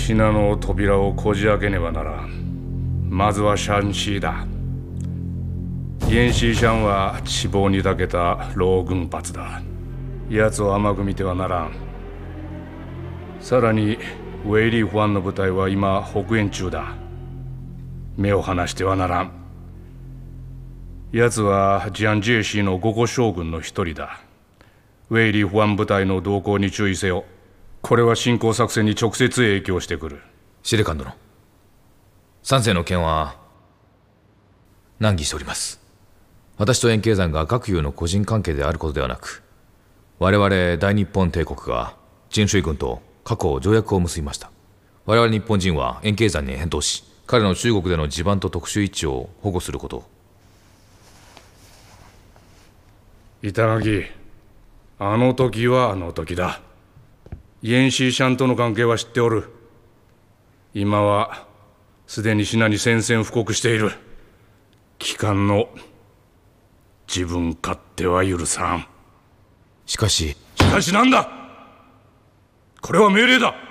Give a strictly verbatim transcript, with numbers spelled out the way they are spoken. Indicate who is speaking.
Speaker 1: 信濃扉をこじ開けねばならん。まずはシャンシーだ。ヤンシーシャンは地望に長けた老軍閥だ。奴を甘く見てはならん。さらにウェイリー・ファンの部隊は今北縁中だ。目を離してはならん。奴はジャン・ジェイシーの五個将軍の一人だ。ウェイリー・ファン部隊の動向に注意せよ。これは侵攻作戦に直接影響してくる。
Speaker 2: 司令官殿、三世の件は難儀しております。私と円形山が各有の個人関係であることではなく、我々大日本帝国が陳水軍と過去条約を結びました。我々日本人は円形山に返答し、彼の中国での地盤と特殊一致を保護することを。
Speaker 1: 板垣、あの時はあの時だ。ヤンシーシャンとの関係は知っておる。今はすでにシナに宣戦布告している。帰還の自分勝手は許さん。
Speaker 2: しかし
Speaker 1: しかしなんだ。これは命令だ。